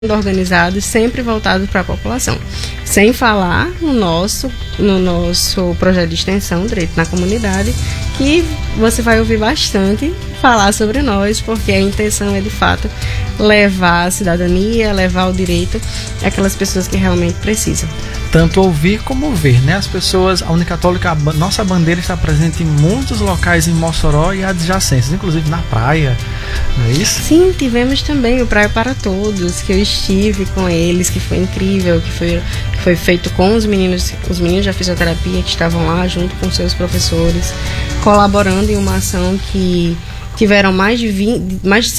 organizado e sempre voltado para a população. Sem falar no nosso projeto de extensão, Direito na Comunidade, que você vai ouvir bastante falar sobre nós, porque a intenção é, de fato, levar a cidadania, levar o direito àquelas pessoas que realmente precisam. Tanto ouvir como ver, né? As pessoas, a Unicatólica, nossa bandeira está presente em muitos locais em Mossoró e adjacências, inclusive na praia, não é isso? Sim, tivemos também o Praia para Todos, que eu estive com eles, que foi incrível, que foi feito com os meninos da fisioterapia que estavam lá junto com seus professores, colaborando em uma ação que tiveram mais de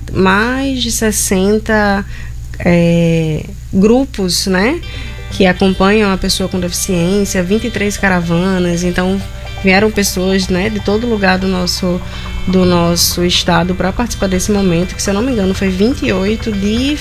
60 grupos, né, que acompanham a pessoa com deficiência, 23 caravanas. Então vieram pessoas, né, de todo lugar do nosso estado para participar desse momento, que, se eu não me engano, foi 28 de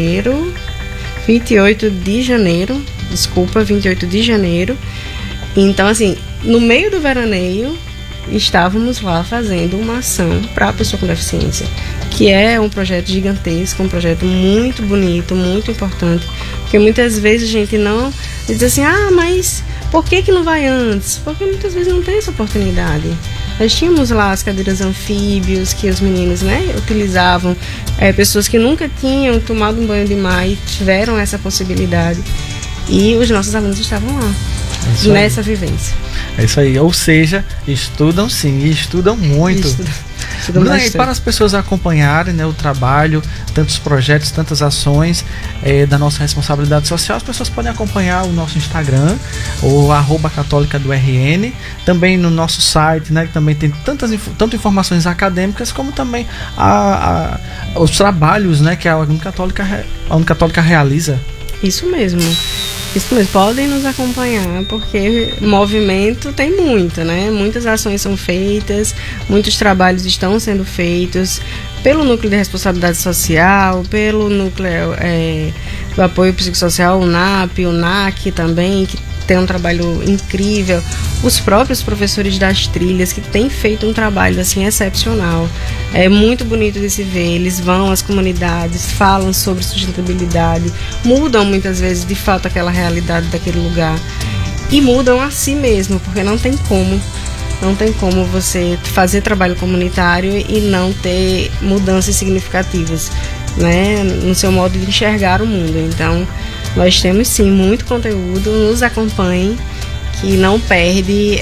janeiro. Então, assim, no meio do veraneio, estávamos lá fazendo uma ação para a pessoa com deficiência, que é um projeto gigantesco, um projeto muito bonito, muito importante, porque muitas vezes a gente não diz assim, mas por que não vai antes? Porque muitas vezes não tem essa oportunidade. Nós tínhamos lá as cadeiras anfíbios que os meninos, né, utilizavam, pessoas que nunca tinham tomado um banho de mar e tiveram essa possibilidade, e os nossos alunos estavam lá, nessa vivência. É isso aí, ou seja, estudam sim, e estudam muito. Bruna, e para as pessoas acompanharem, né, o trabalho, tantos projetos, tantas ações da nossa responsabilidade social, as pessoas podem acompanhar o nosso Instagram, o @católica_do_RN, também no nosso site, né, que também tem tanto informações acadêmicas como também os trabalhos, né, que a Unicatólica realiza. Isso mesmo, podem nos acompanhar, porque movimento tem muito, né? Muitas ações são feitas, muitos trabalhos estão sendo feitos pelo Núcleo de Responsabilidade Social, pelo Núcleo do Apoio Psicossocial, o NAP, o NAC também, que tem um trabalho incrível, os próprios professores das trilhas, que têm feito um trabalho assim excepcional. É muito bonito de se ver. Eles vão às comunidades, falam sobre sustentabilidade, mudam muitas vezes de fato aquela realidade daquele lugar, e mudam a si mesmo, porque não tem como você fazer trabalho comunitário e não ter mudanças significativas, né, no seu modo de enxergar o mundo. Então, nós temos sim muito conteúdo, nos acompanhe, que não perde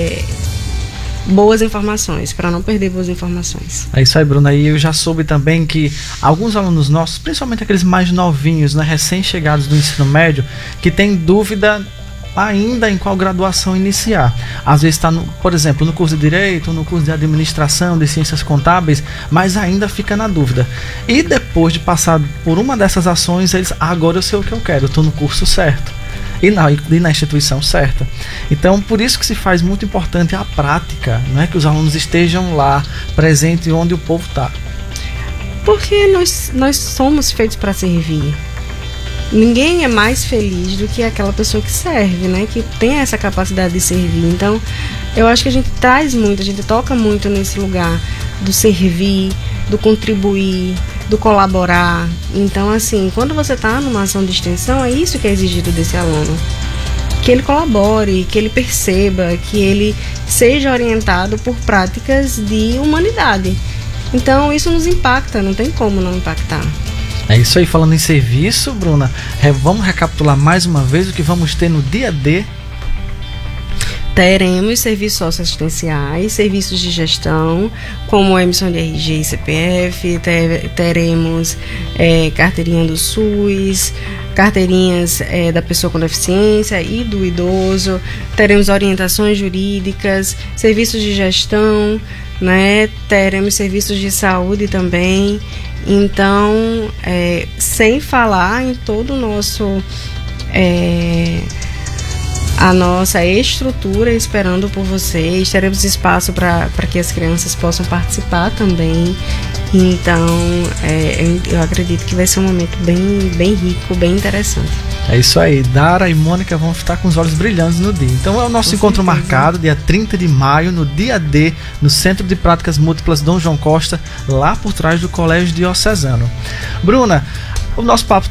boas informações, para não perder boas informações. É isso aí, Bruna. E eu já soube também que alguns alunos nossos, principalmente aqueles mais novinhos, né, recém-chegados do ensino médio, que têm dúvida ainda em qual graduação iniciar. Às vezes está, por exemplo, no curso de Direito, no curso de Administração, de Ciências Contábeis, mas ainda fica na dúvida. E depois de passar por uma dessas ações, eles, agora eu sei o que eu quero, eu estou no curso certo e na instituição certa. Então, por isso que se faz muito importante a prática, né? Que os alunos estejam lá, presentes onde o povo está. Porque nós somos feitos para servir. Ninguém é mais feliz do que aquela pessoa que serve, né? Que tem essa capacidade de servir. Então, eu acho que a gente a gente toca muito nesse lugar do servir, do contribuir, do colaborar. Então, assim, quando você está numa ação de extensão, é isso que é exigido desse aluno. Que ele colabore, que ele perceba, que ele seja orientado por práticas de humanidade. Então, isso nos impacta, não tem como não impactar. É isso aí, falando em serviço, Bruna, vamos recapitular mais uma vez o que vamos ter no dia D. Teremos serviços socioassistenciais, serviços de gestão, como emissão de RG e CPF, teremos carteirinha do SUS, carteirinhas da pessoa com deficiência e do idoso, teremos orientações jurídicas, serviços de gestão, né? Teremos serviços de saúde também. Então, sem falar em todo o nosso a nossa estrutura esperando por vocês. Teremos espaço para que as crianças possam participar também. Então, eu acredito que vai ser um momento bem rico, bem interessante. É isso aí, Dara e Mônica vão estar com os olhos brilhantes no dia. Então é o nosso encontro marcado, dia 30 de maio, no dia D, no Centro de Práticas Múltiplas Dom João Costa, lá por trás do Colégio Diocesano. Bruna, O nosso papo